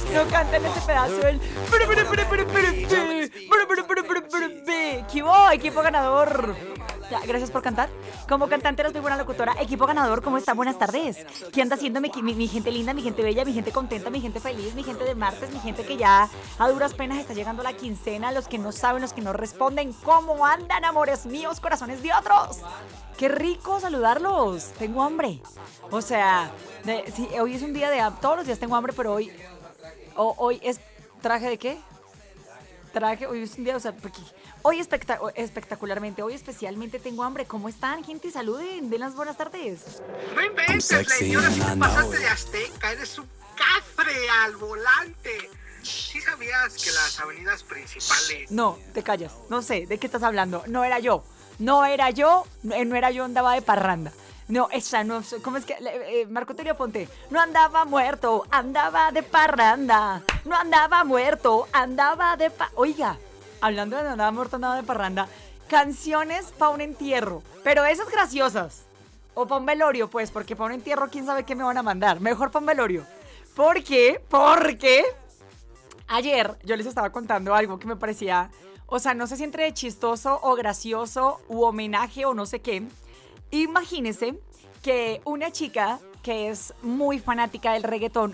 No cantan ese pedazo del... ¿Qué hubo, equipo ganador? Ya, gracias por cantar. Como cantante eres muy buena locutora. Equipo ganador, ¿cómo está? Buenas tardes. ¿Qué anda haciendo mi gente linda, mi gente bella, mi gente contenta, mi gente feliz, mi gente de martes, mi gente que ya a duras penas está llegando la quincena? Los que no saben, los que no responden. ¿Cómo andan, amores míos, corazones de otros? Qué rico saludarlos. Tengo hambre. O sea, sí, hoy es un día de... Todos los días tengo hambre, pero hoy es... ¿Traje de qué? Hoy es un día, o sea, porque hoy espectacularmente, hoy especialmente tengo hambre. ¿Cómo están, gente? Saluden, den las buenas tardes. No inventes, Lady, ahora sí te pasaste de azteca, eres un cafre al volante. ¿Sí sabías que las avenidas principales... No, te callas, no sé, ¿de qué estás hablando? No era yo, andaba de parranda. No, esa no, ¿cómo es que? Marco Tulio Ponte, no andaba muerto, andaba de parranda. No andaba muerto, andaba de Oiga, hablando de no andaba muerto, andaba de parranda, canciones pa' un entierro, pero esas graciosas. O pa' un velorio, pues, porque pa' un entierro, quién sabe qué me van a mandar. Mejor pa' un velorio. ¿Por qué? Porque ayer yo les estaba contando algo que me parecía, o sea, no sé si entre chistoso o gracioso u homenaje o no sé qué. Imagínense que una chica que es muy fanática del reggaetón,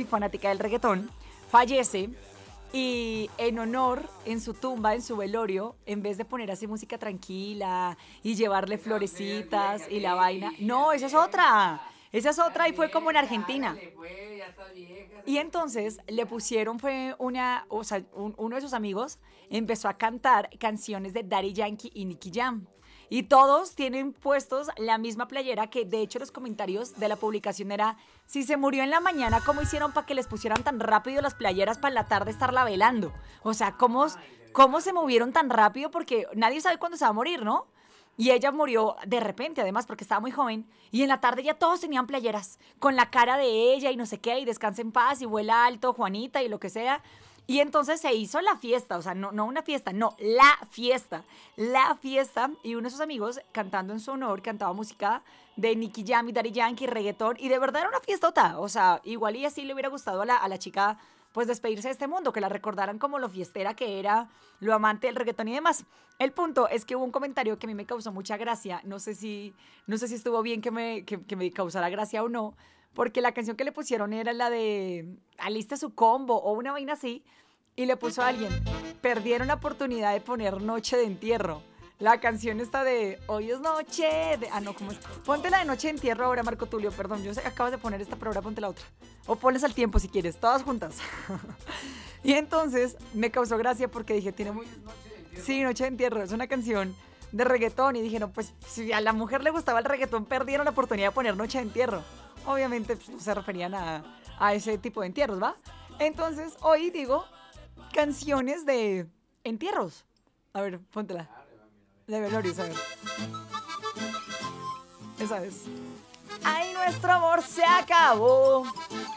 fallece y en honor, en su tumba, en su velorio, en vez de poner así música tranquila y llevarle florecitas y la vaina, no, esa es otra y fue como en Argentina. Y entonces le pusieron, uno de sus amigos empezó a cantar canciones de Daddy Yankee y Nicky Jam. Y todos tienen puestos la misma playera, que de hecho los comentarios de la publicación era: si se murió en la mañana, ¿cómo hicieron para que les pusieran tan rápido las playeras para en la tarde estarla velando? O sea, ¿cómo se movieron tan rápido? Porque nadie sabe cuándo se va a morir, ¿no? Y ella murió de repente, además, porque estaba muy joven. Y en la tarde ya todos tenían playeras con la cara de ella y no sé qué, y descansa en paz, y vuela alto, Juanita, y lo que sea. Y entonces se hizo la fiesta, o sea, no una fiesta, no, la fiesta. Y uno de sus amigos, cantando en su honor, cantaba música de Nicky Jam y Daddy Yankee, reggaetón, y de verdad era una fiestota. O sea, igual y así le hubiera gustado a la chica, pues, despedirse de este mundo, que la recordaran como lo fiestera que era, lo amante del reggaetón y demás. El punto es que hubo un comentario que a mí me causó mucha gracia, no sé si estuvo bien que me causara gracia o no, porque la canción que le pusieron era la de Alista su combo o una vaina así, y le puso a alguien: perdieron la oportunidad de poner Noche de Entierro. La canción está de Hoy es noche de... Ah, no, ¿cómo es? Ponte la de Noche de Entierro ahora, Marco Tulio, perdón, yo sé que acabas de poner esta, pero ahora ponte la otra. O ponles al tiempo si quieres, todas juntas. Y entonces me causó gracia porque dije, tiene muy... Sí, Noche de Entierro, es una canción de reggaetón, y dije, no, pues si a la mujer le gustaba el reggaetón, perdieron la oportunidad de poner Noche de Entierro. Obviamente pues, se referían a ese tipo de entierros, ¿va? Entonces hoy digo canciones de entierros. A ver, póntela. De velorios, a ver. Esa es. Ay, nuestro amor se acabó.